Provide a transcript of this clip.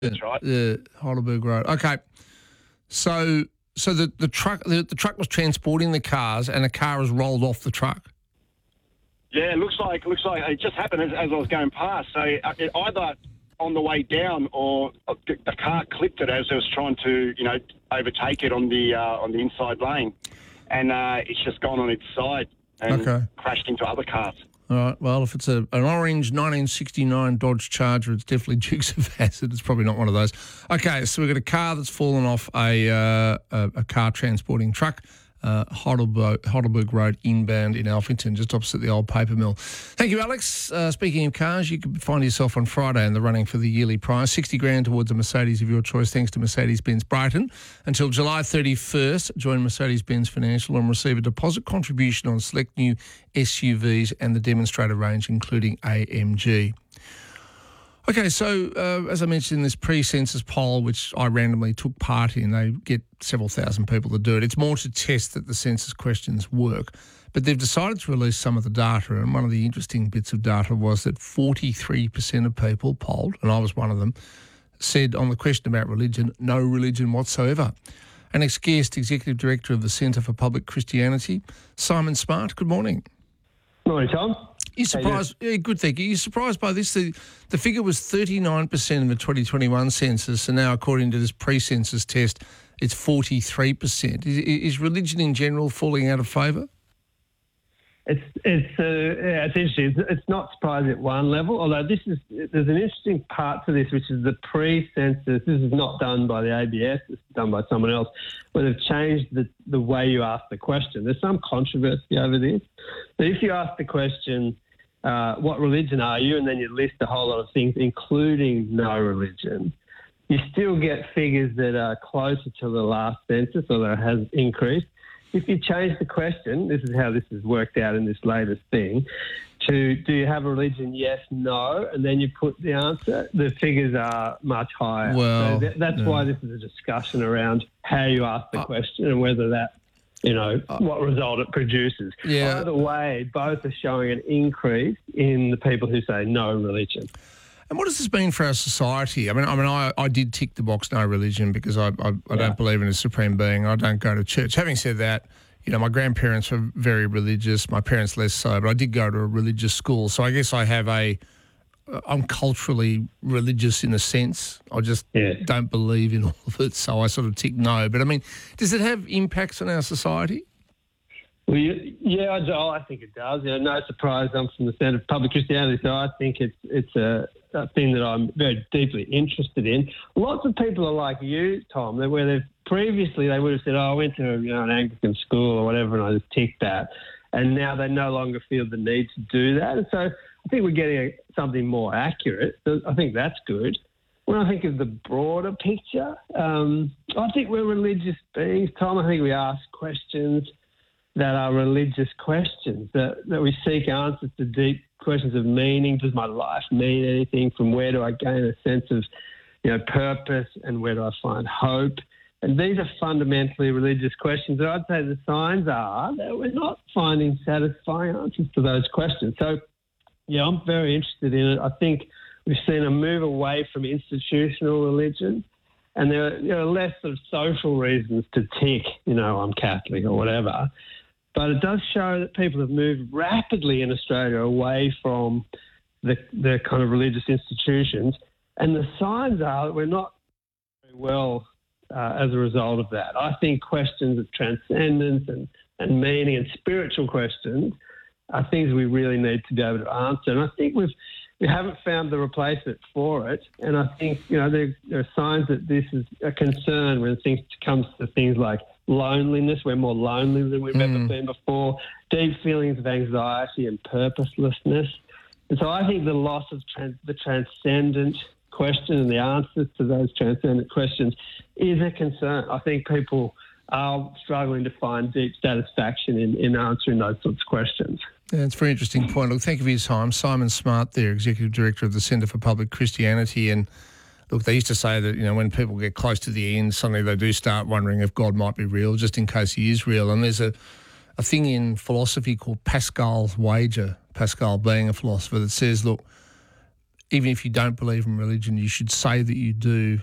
That's right. The Heidelberg Road. Okay. So the truck was transporting the cars, and the car was rolled off the truck. Yeah, it looks like it just happened as I was going past. So it either on the way down or the car clipped it as it was trying to, overtake it on the inside lane, and it's just gone on its side and crashed into other cars. All right. Well, if it's an orange 1969 Dodge Charger, it's definitely Dukes of Hazzard. It's probably not one of those. Okay, so we've got a car that's fallen off a car transporting truck. Heidelberg Road inbound in Alphington, just opposite the old paper mill. Thank you, Alex. Speaking of cars, you could find yourself on Friday in the running for the yearly prize, $60,000 towards a Mercedes of your choice, thanks to Mercedes-Benz Brighton. Until July 31st, join Mercedes-Benz Financial and receive a deposit contribution on select new SUVs and the demonstrator range, including AMG. Okay, so as I mentioned in this pre-census poll, which I randomly took part in, they get several thousand people to do it. It's more to test that the census questions work. But they've decided to release some of the data, and one of the interesting bits of data was that 43% of people polled, and I was one of them, said on the question about religion, no religion whatsoever. Our next guest, Executive Director of the Centre for Public Christianity, Simon Smart. Good morning. Morning, Tom. You surprised? Yeah, good, thank you. You're surprised by this? The figure was 39% in the 2021 census, and now, according to this pre-census test, it's 43%. Is religion in general falling out of favour? It's interesting. It's not surprising at one level, although there's an interesting part to this, which is the pre-census. This is not done by the ABS. This is done by someone else, where they've changed the way you ask the question. There's some controversy over this. But if you ask the question, what religion are you, and then you list a whole lot of things, including no religion, you still get figures that are closer to the last census, although it has increased. If you change the question, this is how this has worked out in this latest thing, to do you have a religion, yes, no, and then you put the answer, the figures are much higher. Well, so that's why this is a discussion around how you ask the question and whether that, what result it produces. Yeah. Either way, both are showing an increase in the people who say no religion. And what does this mean for our society? I did tick the box no religion because I don't believe in a supreme being. I don't go to church. Having said that, my grandparents were very religious. My parents less so, but I did go to a religious school. So I guess I'm culturally religious in a sense. I just don't believe in all of it, so I sort of tick no. But does it have impacts on our society? Well, I think it does. No surprise, I'm from the Centre for Public Christianity, so I think it's a thing that I'm very deeply interested in. Lots of people are like you, Tom, where previously they would have said, I went to an Anglican school or whatever, and I just ticked that. And now they no longer feel the need to do that. And so I think we're getting something more accurate. So I think that's good. When I think of the broader picture, I think we're religious beings, Tom. I think we ask questions that are religious questions, that we seek answers to deep questions of meaning. Does my life mean anything? From where do I gain a sense of, purpose, and where do I find hope? And these are fundamentally religious questions. And I'd say the signs are that we're not finding satisfying answers to those questions. So, I'm very interested in it. I think we've seen a move away from institutional religion, and there are less sort of social reasons to tick, I'm Catholic or whatever. But it does show that people have moved rapidly in Australia away from the kind of religious institutions. And the signs are that we're not very well as a result of that. I think questions of transcendence and meaning and spiritual questions are things we really need to be able to answer. And I think we haven't found the replacement for it. And I think, there are signs that this is a concern when it comes to things like loneliness. We're more lonely than we've ever been before, deep feelings of anxiety and purposelessness. And so I think the loss of the transcendent question and the answers to those transcendent questions is a concern. I think people are struggling to find deep satisfaction in answering those sorts of questions. Yeah, it's a very interesting point. Look, thank you for your time. Simon Smart there, Executive Director of the Centre for Public Christianity. And look, they used to say that, when people get close to the end, suddenly they do start wondering if God might be real, just in case he is real. And there's a thing in philosophy called Pascal's wager, Pascal being a philosopher, that says, look, even if you don't believe in religion, you should say that you do